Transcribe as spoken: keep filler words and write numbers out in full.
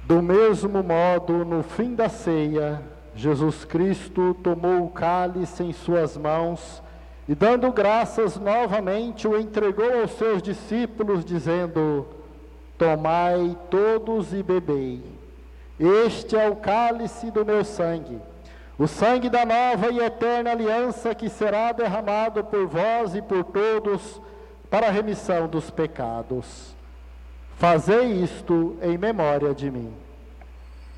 Do mesmo modo, no fim da ceia, Jesus Cristo tomou o cálice em suas mãos e, dando graças novamente, o entregou aos seus discípulos, dizendo: tomai todos e bebei. Este é o cálice do meu sangue, o sangue da nova e eterna aliança, que será derramado por vós e por todos para a remissão dos pecados. Fazei isto em memória de mim.